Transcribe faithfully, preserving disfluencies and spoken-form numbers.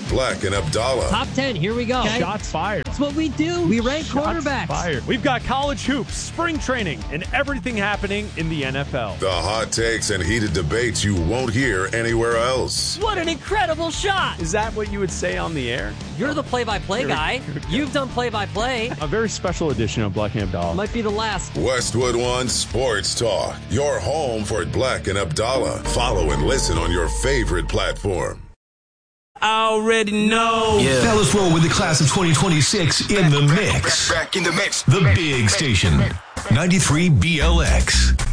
Black and Abdallah. Top ten, here we go. Okay. Shots fired. That's what we do. We rank Shots quarterbacks. Fired. We've got college hoops, spring training, and everything happening in the N F L. The hot takes and heated debates you won't hear anywhere else. What an incredible shot. Is that what you would say on the air? You're the play-by-play Here- guy. here we go. You've done play-by-play. A very special edition of Black and Abdallah. Might be the last. Westwood One Sports Talk, your home for Black and Abdallah. Follow and listen on your favorite platform. I already know. Yeah. Fellas roll with the class of twenty twenty-six in the mix. Back in the mix. The big station, ninety-three B L X.